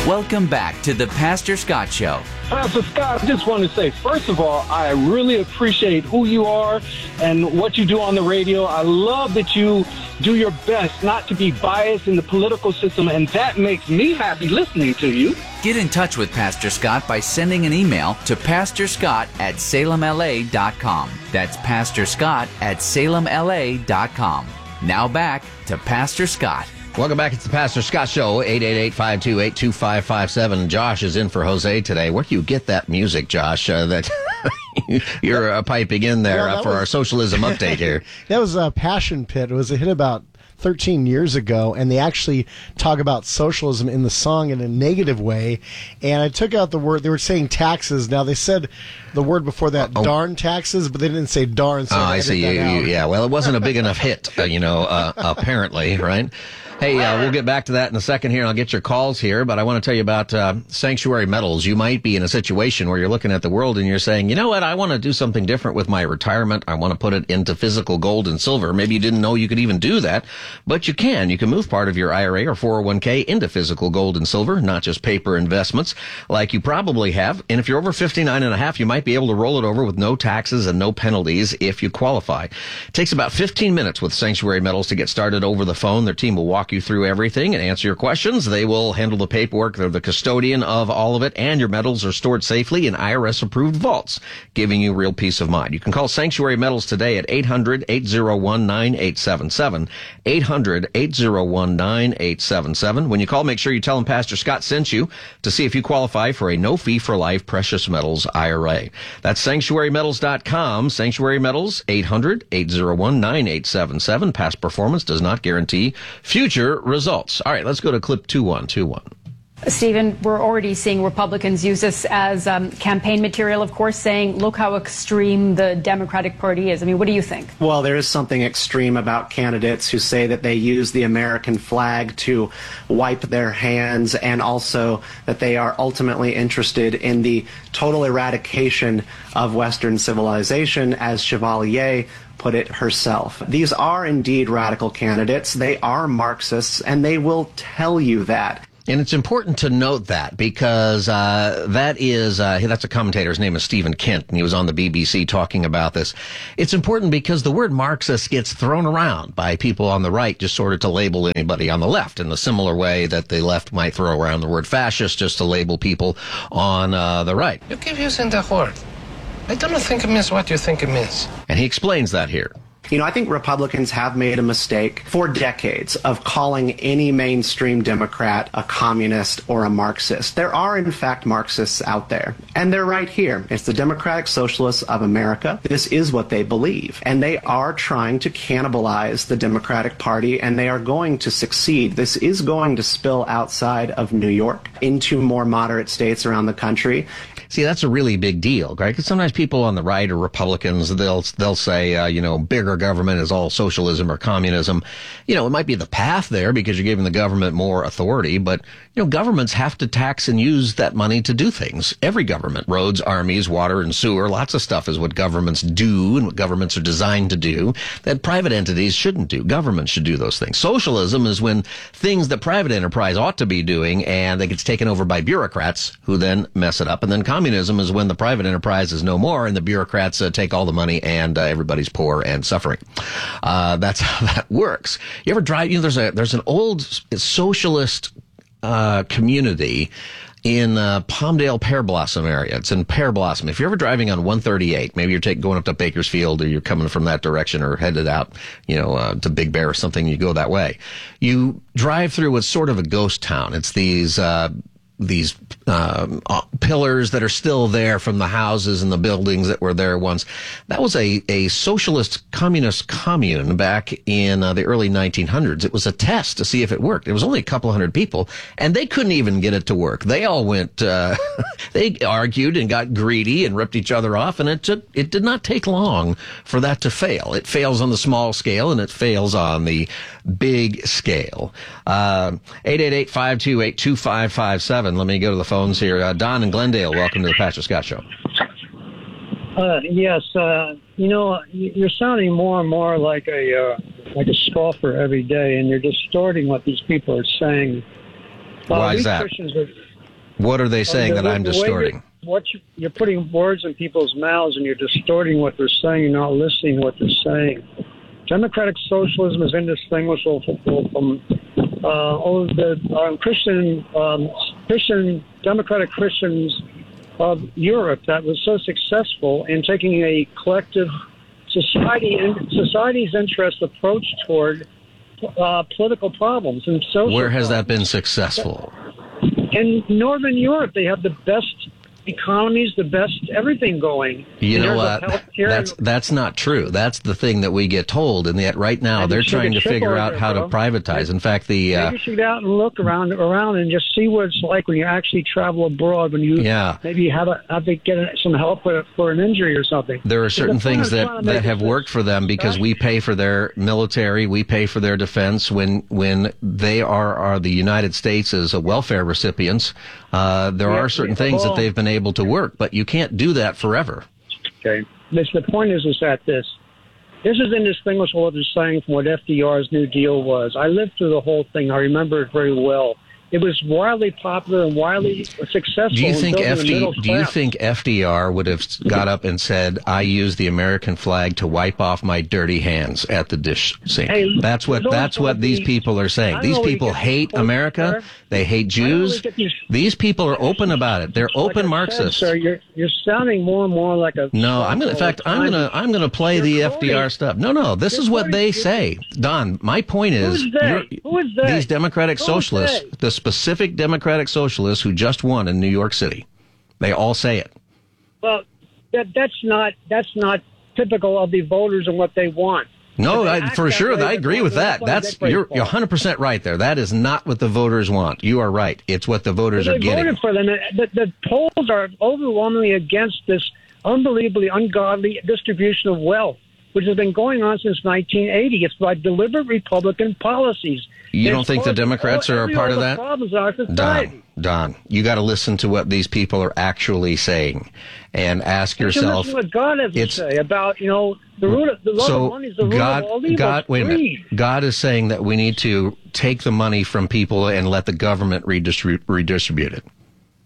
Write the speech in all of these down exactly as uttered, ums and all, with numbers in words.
Welcome back to the Pastor Scott Show. Pastor Scott, I just want to say, first of all, I really appreciate who you are and what you do on the radio. I love that you do your best not to be biased in the political system, and that makes me happy listening to you. Get in touch with Pastor Scott by sending an email to pastor scott at salem l a dot com. That's pastor scott at salem l a dot com. Now back to Pastor Scott. Welcome back. It's the Pastor Scott Show, eight eight eight, five two eight, two five five seven. Josh is in for Jose today. Where do you get that music, Josh, uh, that you're uh, piping in there well, uh, for was, our socialism update here? That was a Passion Pit. It was a hit about thirteen years ago, and they actually talk about socialism in the song in a negative way. And I took out the word, they were saying taxes. Now, they said the word before that, oh. darn taxes, but they didn't say darn. So oh, I, I see. You, you, yeah, well, it wasn't a big enough hit, uh, you know, uh, apparently, right? Hey, uh, we'll get back to that in a second here, and I'll get your calls here, but I want to tell you about uh, Sanctuary Metals. You might be in a situation where you're looking at the world and you're saying, you know what, I want to do something different with my retirement. I want to put it into physical gold and silver. Maybe you didn't know you could even do that, but you can. You can move part of your I R A or four oh one k into physical gold and silver, not just paper investments like you probably have. And if you're over fifty-nine and a half, you might be able to roll it over with no taxes and no penalties if you qualify. It takes about fifteen minutes with Sanctuary Metals to get started over the phone. Their team will walk you through everything and answer your questions. They will handle the paperwork. They're the custodian of all of it, and your metals are stored safely in I R S-approved vaults, giving you real peace of mind. You can call Sanctuary Metals today at eight hundred, eight oh one, nine eight seven seven, eight hundred, eight oh one, nine eight seven seven. When you call, make sure you tell them Pastor Scott sent you to see if you qualify for a no-fee-for-life precious metals I R A. That's sanctuary metals dot com. Sanctuary Metals, eight hundred, eight oh one, nine eight seven seven. Past performance does not guarantee future results. All right, let's go to clip two one two one. Stephen, we're already seeing Republicans use this as um, campaign material, of course, saying, look how extreme the Democratic Party is. I mean, what do you think? Well, there is something extreme about candidates who say that they use the American flag to wipe their hands, and also that they are ultimately interested in the total eradication of Western civilization, as Chevalier put it herself. These are indeed radical candidates. They are Marxists, and they will tell you that. And it's important to note that because uh that is, uh that's a commentator. His name is Stephen Kent, and he was on the B B C talking about this. It's important because the word Marxist gets thrown around by people on the right just sort of to label anybody on the left, in the similar way that the left might throw around the word fascist just to label people on uh the right. You keep using the word. I don't think it means what you think it means. And he explains that here. You know, I think Republicans have made a mistake for decades of calling any mainstream Democrat a communist or a Marxist. There are, in fact, Marxists out there, and they're right here. It's the Democratic Socialists of America. This is what they believe, and they are trying to cannibalize the Democratic Party, and they are going to succeed. This is going to spill outside of New York into more moderate states around the country. See, that's a really big deal, right? Because sometimes people on the right or Republicans, they'll they'll say, uh, you know, bigger government is all socialism or communism. You know, it might be the path there because you're giving the government more authority, but, you know, governments have to tax and use that money to do things. Every government, roads, armies, water and sewer, lots of stuff is what governments do and what governments are designed to do that private entities shouldn't do. Governments should do those things. Socialism is when things that private enterprise ought to be doing and that gets taken over by bureaucrats who then mess it up. And then communism Communism is when the private enterprise is no more and the bureaucrats uh, take all the money and uh, everybody's poor and suffering. Uh, that's how that works. You ever drive, you know, there's a, there's an old socialist, uh, community in, uh, Palmdale Pear Blossom area. It's in Pear Blossom. If you're ever driving on one thirty-eight, maybe you're take, going up to Bakersfield or you're coming from that direction or headed out, you know, uh, to Big Bear or something, you go that way. You drive through what's sort of a ghost town. It's these, uh, these um, uh, pillars that are still there from the houses and the buildings that were there once. That was a, a socialist communist commune back in uh, the early nineteen hundreds. It was a test to see if it worked. It was only a couple hundred people, and they couldn't even get it to work. They all went, uh, they argued and got greedy and ripped each other off, and it took, it did not take long for that to fail. It fails on the small scale, and it fails on the big scale. Uh, eight eight eight, five two eight, two five five seven. Let me go to the phones here. Uh, Don in Glendale, welcome to the Pastor Scott Show. Uh, yes, uh, you know, you're sounding more and more like a uh, like a scoffer every day, and you're distorting what these people are saying. Uh, Why is we that? Christians are, What are they saying the, that I'm the way distorting? You're, what you, you're putting words in people's mouths and you're distorting what they're saying. You're not listening to what they're saying. Democratic socialism is indistinguishable from, from uh, all the um, Christian, um, Christian, democratic Christians of Europe that was so successful in taking a collective society and society's interest approach toward uh, political problems and social. Where has problems. that been successful? In Northern Europe, they have the best economies, the best everything going. You And know there's what? a healthcare- That's that's not true. That's the thing that we get told, and yet right now Maybe they're you should trying to get figure over out there, how bro. to privatize. In fact, the uh, Maybe you should get out and look around around and just see what it's like when you actually travel abroad. When you Yeah. maybe you have a, have to get some help for, for an injury or something. there are So certain the point things I'm that, trying to that make have is worked for them because we pay for their military, we pay for their defense. When when they are, are the United States as a welfare recipients, uh, there Yeah, are certain yeah, things that well- they've been able to work, but you can't do that forever. Okay. This, the point is, is that this, this is indistinguishable what they're saying from what F D R's New Deal was. I lived through the whole thing. I remember it very well. It was wildly popular and wildly successful. Do you in think building a F D? middle Do you class. think F D R would have got up and said, "I use the American flag to wipe off my dirty hands at the dish sink"? Hey, that's what there's that's also what these the- people are saying. I don't These know where you people get these hate quotes, America. sir. They hate I don't know where Jews. you get these- These people are open about it. They're Like open I said, Marxists. sir, you're you're sounding more and more like a. No, I'm gonna. In fact, I'm gonna. I'm gonna play You're the F D R quoting- stuff. No, no. This you're is what quoting- they you're- say, Don. My point is, Who's they? you're- Who is they? these Democratic Who is socialists, they? the specific Democratic socialists who just won in New York City, they all say it. Well, that that's not that's not typical of the voters and what they want. No, If they I, act for that sure. way, I agree they're with that. gonna That's get you're great you're votes. one hundred percent right there. That is not what the voters want. You are right. It's what the voters They are getting. voted for them. The, the polls are overwhelmingly against this unbelievably ungodly distribution of wealth, which has been going on since nineteen eighty. It's by deliberate Republican policies. You It's don't think the causing Democrats all- are a every part all of the that? Problems in our society. Don, Don, you got to listen to what these people are actually saying, and ask You should yourself. listen to what God has to it's- say about, you know, the root of the love So of money is the root God, of all evil. God, It's wait a minute. greed. God is saying that we need to take the money from people and let the government redistribute, redistribute it.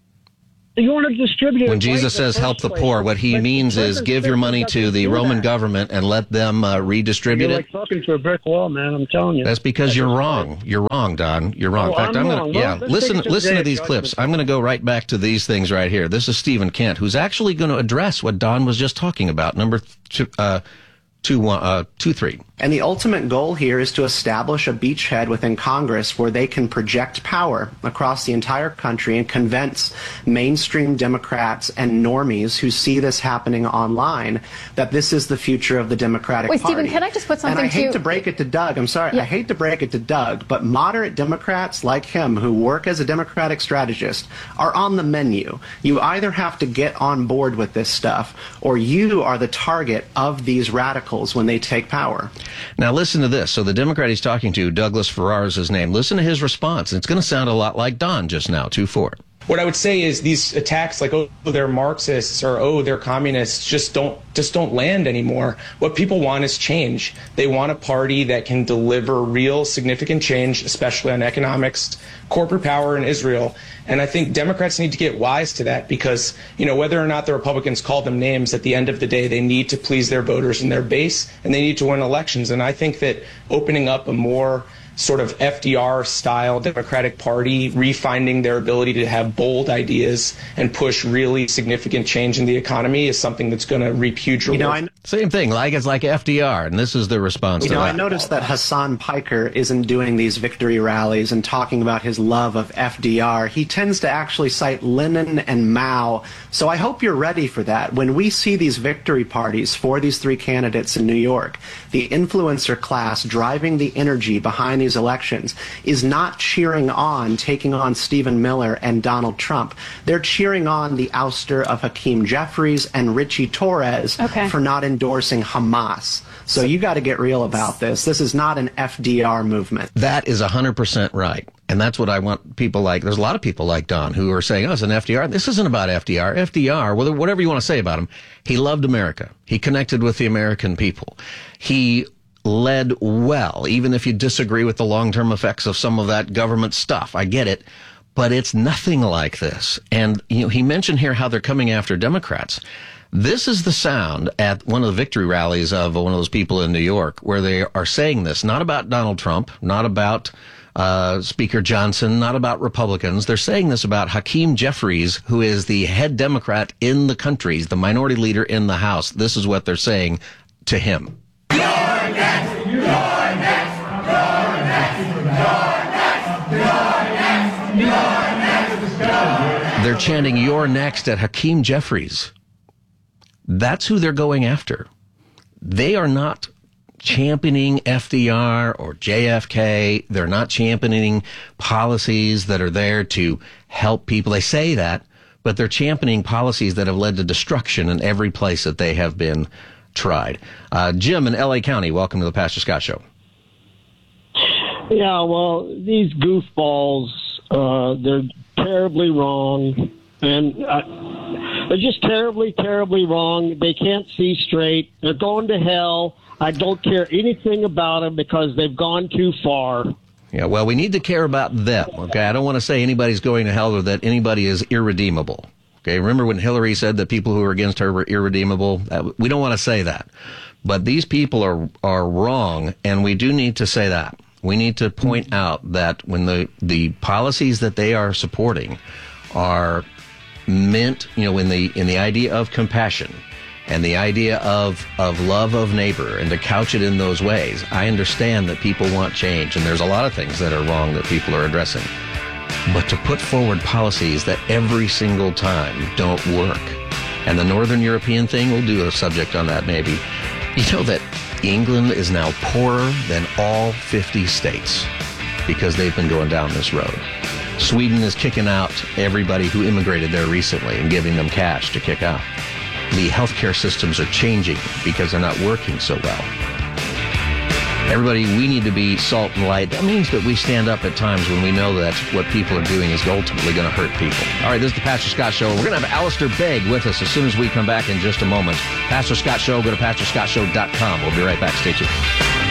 You want to distribute it When right Jesus in the says help first the place. poor, what he But means the is prison give your system money doesn't to the do Roman that. government and let them uh, redistribute You're it. like talking to a brick wall, man. I'm telling you. That's because you're wrong. You're wrong, Don. You're wrong. Oh, In fact, I'm I'm wrong. gonna Well, yeah. let's Listen, take it to listen the to day these of clips. judgment. I'm going to go right back to these things right here. This is Stephen Kent, who's actually going to address what Don was just talking about. Number two, uh, two, one, uh, two, three. And the ultimate goal here is to establish a beachhead within Congress where they can project power across the entire country and convince mainstream Democrats and normies who see this happening online that this is the future of the Democratic Wait, Party. Stephen, can I just put something And I hate to- to break it to Doug. I'm sorry. Yeah. I hate to break it to Doug, but moderate Democrats like him who work as a Democratic strategist are on the menu. You either have to get on board with this stuff or you are the target of these radicals when they take power. Now listen to this. So the Democrat he's talking to, Douglas Farrar is his name. Listen to his response. It's going to sound a lot like Don just now, two four. What I would say is these attacks like, oh, they're Marxists or, oh, they're communists just don't just don't land anymore. What people want is change. They want a party that can deliver real significant change, especially on economics, corporate power, and Israel. And I think Democrats need to get wise to that because, you know, whether or not the Republicans call them names, at the end of the day, they need to please their voters and their base, and they need to win elections. And I think that opening up a more sort of F D R-style Democratic Party, refinding their ability to have bold ideas and push really significant change in the economy is something that's going to reap huge rewards. You know, I Same thing, like it's like F D R, and this is the response You to know, that. I noticed that Hassan Piker isn't doing these victory rallies and talking about his love of F D R. He tends to actually cite Lenin and Mao. So I hope you're ready for that. When we see these victory parties for these three candidates in New York, the influencer class driving the energy behind these elections is not cheering on taking on Stephen Miller and Donald Trump. They're cheering on the ouster of Hakeem Jeffries and Richie Torres Okay. for not endorsing Hamas. So you got to get real about this. This is not an F D R movement. That is one hundred percent right. And that's what I want people like. There's a lot of people like Don who are saying, oh, it's an F D R. This isn't about F D R. F D R, whether- whatever you want to say about him, he loved America. He connected with the American people. He led well, even if you disagree with the long-term effects of some of that government stuff. I get it. but it's nothing like this. And you know, he mentioned here how they're coming after Democrats. This is the sound at one of the victory rallies of one of those people in New York, where they are saying this, not about Donald Trump, not about uh, Speaker Johnson, not about Republicans. They're saying this about Hakeem Jeffries, who is the head Democrat in the country, he's the minority leader in the House. This is what they're saying to him. You're next! You're next! You're next! You're next! You're next! You're next! They're chanting, "You're next" at Hakeem Jeffries. That's who they're going after. They are not championing F D R or J F K. They're not championing policies that are there to help people. They say that, but they're championing policies that have led to destruction in every place that they have been tried. Uh, Jim in L A County, welcome to the Pastor Scott Show. Yeah, well, these goofballs, uh, they're terribly wrong. And uh, they're just terribly, terribly wrong. They can't see straight. They're going to hell. I don't care anything about them because they've gone too far. Yeah, well, we need to care about them, okay? I don't want to say anybody's going to hell or that anybody is irredeemable. Okay, remember when Hillary said that people who were against her were irredeemable? We don't want to say that. But these people are are wrong, and we do need to say that. We need to point out that when the, the policies that they are supporting are meant, you know, in the in the idea of compassion and the idea of of love of neighbor, and to couch it in those ways. I understand that people want change, and there's a lot of things that are wrong that people are addressing. But to put forward policies that every single time don't work, and the Northern European thing, we'll do a subject on that maybe. You know that England is now poorer than all fifty states because they've been going down this road. Sweden is kicking out everybody who immigrated there recently and giving them cash to kick out. The healthcare systems are changing because they're not working so well. Everybody, we need to be salt and light. That means that we stand up at times when we know that what people are doing is ultimately going to hurt people. All right, this is the Pastor Scott Show. We're going to have Alistair Begg with us as soon as we come back in just a moment. Pastor Scott Show, go to pastor scott show dot com. We'll be right back. Stay tuned.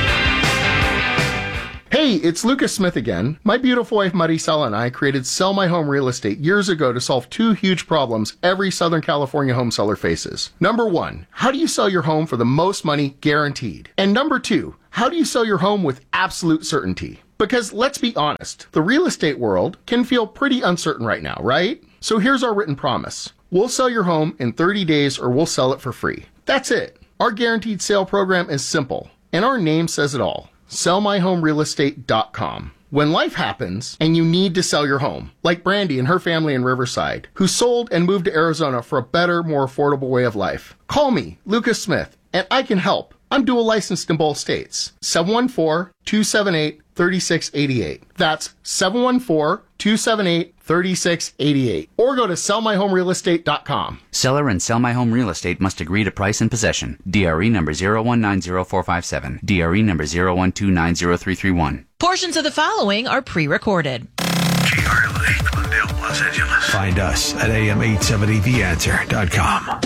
Hey, it's Lucas Smith again. My beautiful wife Maricela and I created Sell My Home Real Estate years ago to solve two huge problems every Southern California home seller faces. Number one, how do you sell your home for the most money guaranteed? And number two, how do you sell your home with absolute certainty? Because let's be honest, the real estate world can feel pretty uncertain right now, right? So here's our written promise. We'll sell your home in thirty days or we'll sell it for free. That's it. Our guaranteed sale program is simple, and our name says it all. sell my home real estate dot com. When life happens and you need to sell your home, like Brandy and her family in Riverside, who sold and moved to Arizona for a better, more affordable way of life, call me, Lucas Smith, and I can help. I'm dual licensed in both states. seven one four, two seven eight, three six eight eight. That's seven one four, two seven eight, three six eight eight. Or go to sell my home real estate dot com. Seller and Sell My Home Real Estate must agree to price and possession. D R E number zero one nine zero four five seven. D R E number zero one two nine zero three three one. Portions of the following are pre-recorded. K R L A, Glendale, Los Angeles. Find us at A M eight seventy the answer dot com.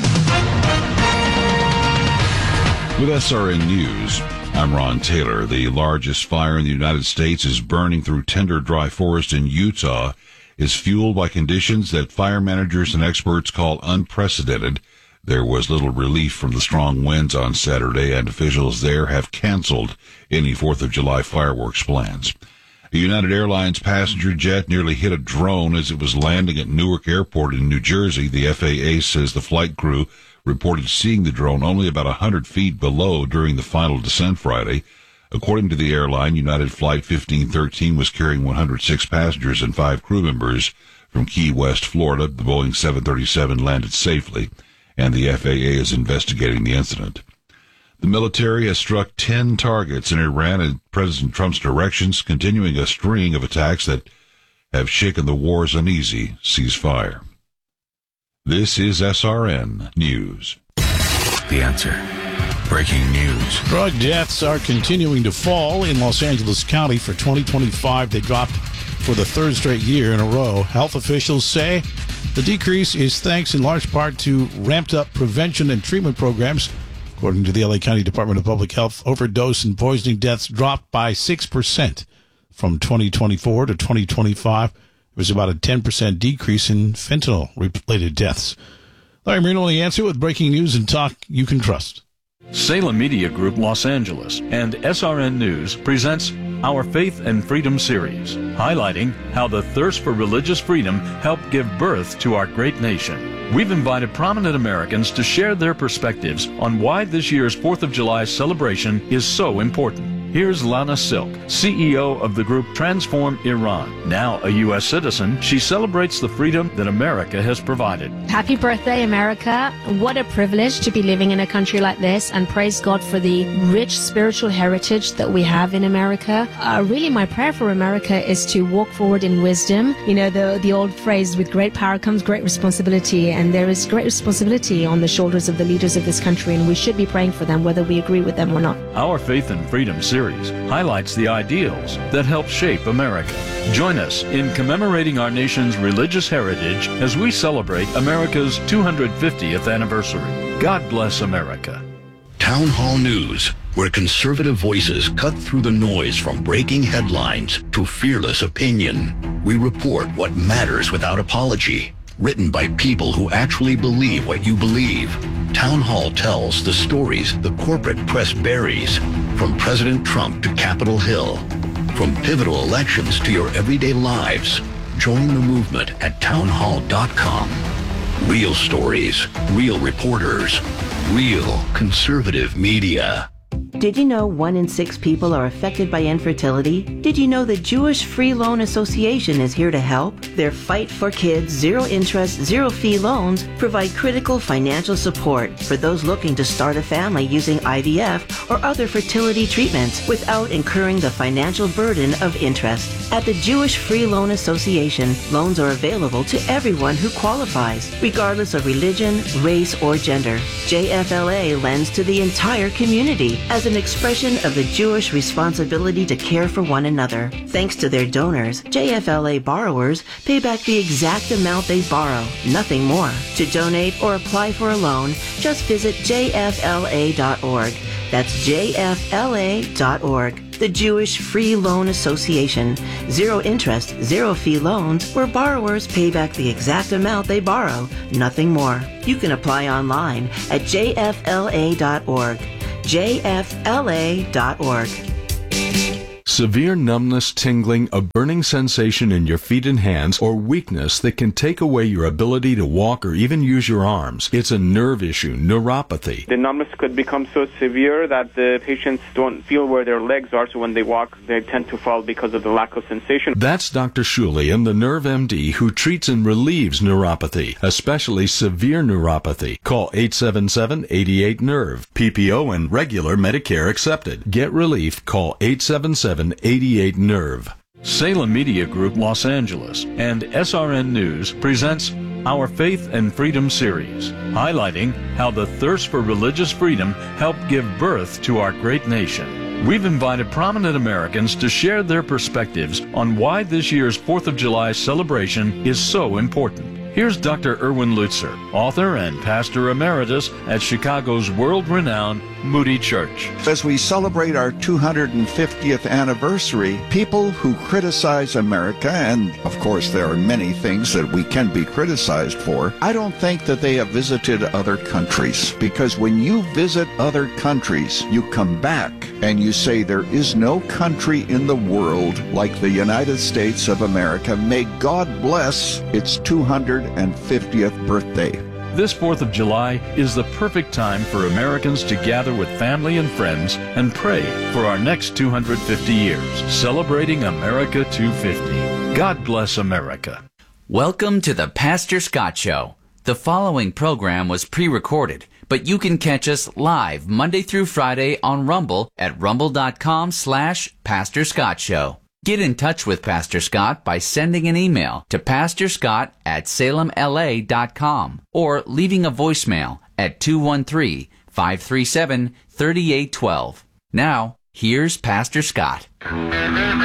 With S R N News, I'm Ron Taylor. The largest fire in the United States is burning through tender, dry forest in Utah. Is fueled by conditions that fire managers and experts call unprecedented. There was little relief from the strong winds on Saturday, and officials there have canceled any fourth of July fireworks plans. A United Airlines passenger jet nearly hit a drone as it was landing at Newark Airport in New Jersey. The F A A says the flight crew reported seeing the drone only about one hundred feet below during the final descent Friday. According to the airline, United Flight fifteen thirteen was carrying one hundred six passengers and five crew members from Key West, Florida. The Boeing seven thirty-seven landed safely, and the F A A is investigating the incident. The military has struck ten targets in Iran in President Trump's directions, continuing a string of attacks that have shaken the war's uneasy ceasefire. This is S R N News. The Answer. Breaking news. Drug deaths are continuing to fall in Los Angeles County. For twenty twenty-five, they dropped for the third straight year in a row. Health officials say the decrease is thanks in large part to ramped up prevention and treatment programs. According to the L A County Department of Public Health, overdose and poisoning deaths dropped by six percent from twenty twenty-four to twenty twenty-five. was about a ten percent decrease in fentanyl-related deaths. Larry Marino, The Answer, with breaking news and talk you can trust. Salem Media Group Los Angeles and S R N News presents Our Faith and Freedom series, highlighting how the thirst for religious freedom helped give birth to our great nation. We've invited prominent Americans to share their perspectives on why this year's fourth of July celebration is so important. Here's Lana Silk, C E O of the group Transform Iran. Now a U S citizen, she celebrates the freedom that America has provided. Happy birthday, America. What a privilege to be living in a country like this, and praise God for the rich spiritual heritage that we have in America. Uh, really, my prayer for America is to walk forward in wisdom. You know, the, the old phrase, with great power comes great responsibility, and there is great responsibility on the shoulders of the leaders of this country, and we should be praying for them, whether we agree with them or not. Our Faith and Freedom series highlights the ideals that help shape America. Join us in commemorating our nation's religious heritage as we celebrate America's two hundred fiftieth anniversary. God bless America. Town Hall News, where conservative voices cut through the noise from breaking headlines to fearless opinion. We report what matters without apology. Written by people who actually believe what you believe. Town Hall tells the stories the corporate press buries, from President Trump to Capitol Hill, from pivotal elections to your everyday lives. Join the movement at town hall dot com. Real stories, real reporters, real conservative media. Did you know one in six people are affected by infertility? Did you know the Jewish Free Loan Association is here to help? Their Fight for Kids zero interest, zero fee loans provide critical financial support for those looking to start a family using I V F or other fertility treatments without incurring the financial burden of interest. At the Jewish Free Loan Association, loans are available to everyone who qualifies, regardless of religion, race, or gender. J F L A lends to the entire community as an expression of the Jewish responsibility to care for one another. Thanks to their donors, J F L A borrowers pay back the exact amount they borrow, nothing more. To donate or apply for a loan, just visit J F L A dot org. That's J F L A dot org. The Jewish Free Loan Association. Zero interest, zero fee loans where borrowers pay back the exact amount they borrow, nothing more. You can apply online at J F L A dot org. J F L A dot org. Severe numbness, tingling, a burning sensation in your feet and hands, or weakness that can take away your ability to walk or even use your arms. It's a nerve issue, neuropathy. The numbness could become so severe that the patients don't feel where their legs are, so when they walk, they tend to fall because of the lack of sensation. That's Doctor Shulian, the Nerve M D, who treats and relieves neuropathy, especially severe neuropathy. Call eight seven seven, eight eight, nerve. P P O and regular Medicare accepted. Get relief. Call eight seven seven, eight eight, nerve. Salem Media Group Los Angeles and S R N News presents Our Faith and Freedom series, highlighting how the thirst for religious freedom helped give birth to our great nation. We've invited prominent Americans to share their perspectives on why this year's fourth of July celebration is so important. Here's Doctor Erwin Lutzer, author and pastor emeritus at Chicago's world-renowned Moody Church. As we celebrate our two hundred fiftieth anniversary, people who criticize America, and of course there are many things that we can be criticized for, I don't think that they have visited other countries. Because when you visit other countries, you come back and you say there is no country in the world like the United States of America. May God bless its two hundred fiftieth birthday. This fourth of July is the perfect time for Americans to gather with family and friends and pray for our next two hundred fifty years, celebrating America two fifty. God bless America. Welcome to the Pastor Scott Show. The following program was pre-recorded, but you can catch us live Monday through Friday on Rumble at rumble.com slash Pastor Scott Show. Get in touch with Pastor Scott by sending an email to pastorscott at salem l a dot com or leaving a voicemail at two one three, five three seven, three eight one two. Now, here's Pastor Scott.